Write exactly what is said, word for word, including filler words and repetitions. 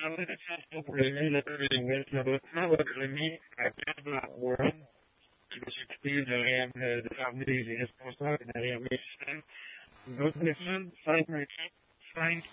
Francisco por el military with the military at the world. Because you see the land, the family is supposed to have an area mission. Good mission, sign my sign